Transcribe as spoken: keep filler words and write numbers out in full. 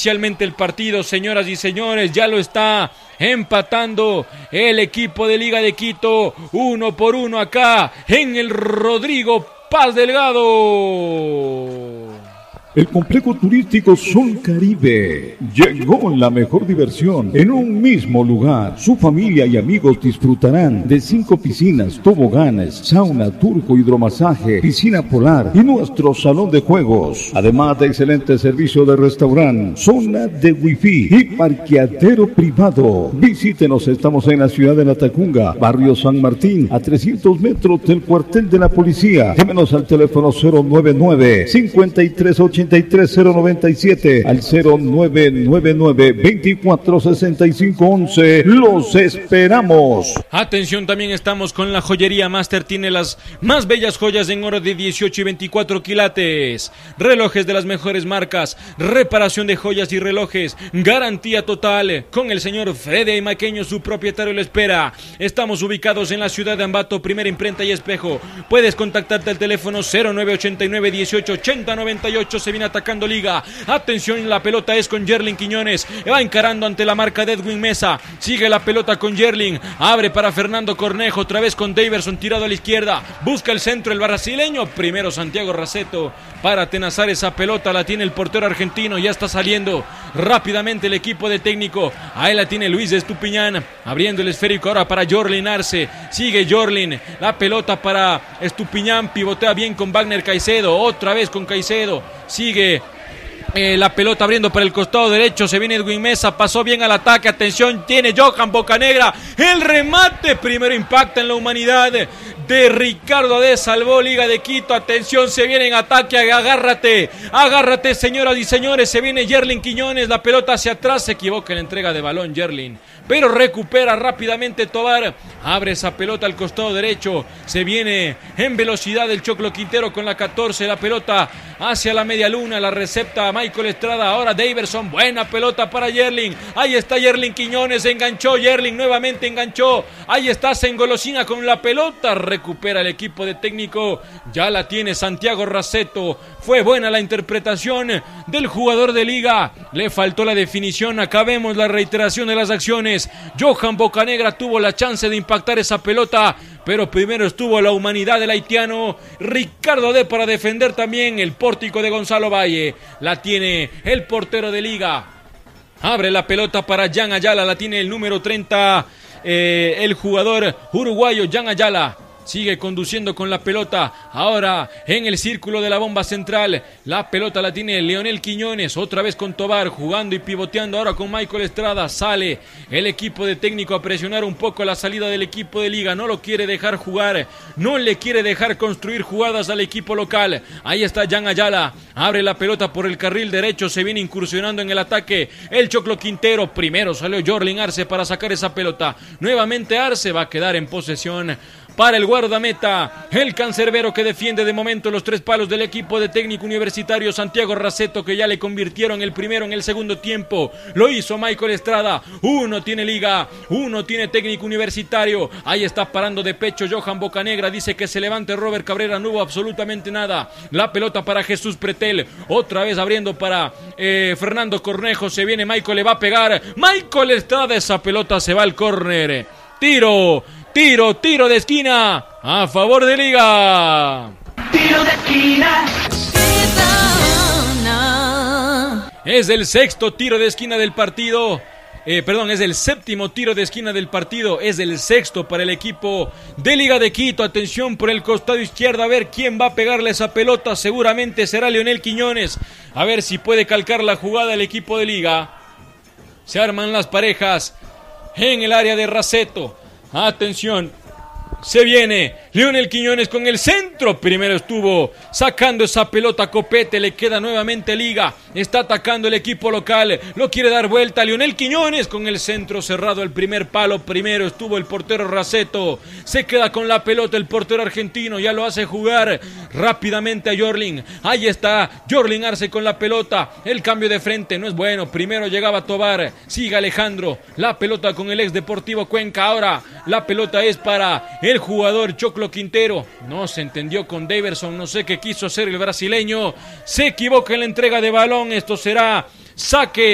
oficialmente el partido, señoras y señores, ya lo está empatando el equipo de Liga de Quito, uno por uno acá en el Rodrigo Paz Delgado. El complejo turístico Sol Caribe. Llegó la mejor diversión en un mismo lugar. Su familia y amigos disfrutarán de cinco piscinas, toboganes, sauna, turco, hidromasaje, piscina polar y nuestro salón de juegos. Además de excelente servicio de restaurante, zona de wifi y parqueadero privado. Visítenos, estamos en la ciudad de La Tacunga, barrio San Martín, a trescientos metros del cuartel de la policía. Llámenos al teléfono cero nueve nueve, cinco tres ocho tres cero nueve siete al cero nueve nueve nueve, veinticuatro sesenta y cinco once. Los esperamos. Atención, también estamos con la joyería Master. Tiene las más bellas joyas en oro de dieciocho y veinticuatro quilates, relojes de las mejores marcas, reparación de joyas y relojes, garantía total. Con el señor Freddy Maqueño, su propietario, le espera. Estamos ubicados en la ciudad de Ambato, primera imprenta y espejo. Puedes contactarte al teléfono cero nueve ochenta y nueve, dieciocho ochenta, noventa y ocho. Se viene atacando Liga. Atención, la pelota es con Yerlin Quiñones. Va encarando ante la marca de Edwin Mesa. Sigue la pelota con Yerlin. Abre para Fernando Cornejo. Otra vez con Daverson tirado a la izquierda. Busca el centro el brasileño. Primero Santiago Raceto para atenazar esa pelota. La tiene el portero argentino. Ya está saliendo rápidamente el equipo de técnico. Ahí la tiene Luis Estupiñán. Abriendo el esférico ahora para Jorlin Arce. Sigue Jorlin. La pelota para Estupiñán. Pivotea bien con Wagner Caicedo. Otra vez con Caicedo. Sigue eh, la pelota abriendo para el costado derecho. Se viene Edwin Mesa. Pasó bien al ataque. Atención, tiene Johan Bocanegra. El remate. Primero impacta en la humanidad de Ricardo de Salvó. Liga de Quito. Atención, se viene en ataque. Agárrate. Agárrate, señoras y señores. Se viene Yerlin Quiñones. La pelota hacia atrás. Se equivoca en la entrega de balón Yerlin, pero recupera rápidamente Tobar. Abre esa pelota al costado derecho. Se viene en velocidad el Choclo Quintero con la catorce. La pelota hacia la media luna. La recepta Michael Estrada. Ahora Daverson. Buena pelota para Yerlin. Ahí está Yerlin Quiñones. Enganchó Yerlin. Nuevamente enganchó. Ahí está, se engolosina con la pelota. Recupera el equipo de técnico. Ya la tiene Santiago Raceto. Fue buena la interpretación del jugador de Liga. Le faltó la definición. Acá vemos la reiteración de las acciones. Johan Bocanegra tuvo la chance de impactar esa pelota, pero primero estuvo la humanidad del haitiano Ricardo D para defender también el pórtico de Gonzalo Valle. La tiene el portero de Liga. Abre la pelota para Jan Ayala. La tiene el número treinta, eh, el jugador uruguayo Jan Ayala. Sigue conduciendo con la pelota. Ahora en el círculo de la bomba central. La pelota la tiene Leonel Quiñones. Otra vez con Tobar jugando y pivoteando. Ahora con Michael Estrada. Sale el equipo de técnico a presionar un poco la salida del equipo de Liga. No lo quiere dejar jugar. No le quiere dejar construir jugadas al equipo local. Ahí está Jan Ayala. Abre la pelota por el carril derecho. Se viene incursionando en el ataque el Choclo Quintero. Primero salió Jorlin Arce para sacar esa pelota. Nuevamente Arce va a quedar en posesión para el guardameta, el cancerbero que defiende de momento los tres palos del equipo de técnico universitario Santiago Raceto, que ya le convirtieron el primero en el segundo tiempo. Lo hizo Michael Estrada. Uno tiene Liga, uno tiene técnico universitario. Ahí está parando de pecho Johan Bocanegra. Dice que se levante Robert Cabrera. No hubo absolutamente nada. La pelota para Jesús Pretel. Otra vez abriendo para eh, Fernando Cornejo. Se viene Michael, le va a pegar. Michael Estrada, esa pelota se va al córner. Tiro. Tiro, tiro de esquina a favor de Liga. Tiro de esquina. Es el sexto tiro de esquina del partido. Eh, perdón, es el séptimo tiro de esquina del partido. Es el sexto para el equipo de Liga de Quito. Atención por el costado izquierdo. A ver quién va a pegarle esa pelota. Seguramente será Leonel Quiñones. A ver si puede calcar la jugada el equipo de Liga. Se arman las parejas en el área de Raceto. Atención, se viene Leonel Quiñones con el centro. Primero estuvo sacando esa pelota Copete. Le queda nuevamente Liga. Está atacando el equipo local. Lo quiere dar vuelta Leonel Quiñones con el centro cerrado. El primer palo. Primero estuvo el portero Raceto. Se queda con la pelota el portero argentino. Ya lo hace jugar rápidamente a Jorlin. Ahí está Jorlin Arce con la pelota. El cambio de frente no es bueno. Primero llegaba Tobar. Sigue Alejandro. La pelota con el ex Deportivo Cuenca. Ahora la pelota es para el jugador Choclo Quintero. No se entendió con Daverson. No sé qué quiso hacer el brasileño. Se equivoca en la entrega de balón. Esto será saque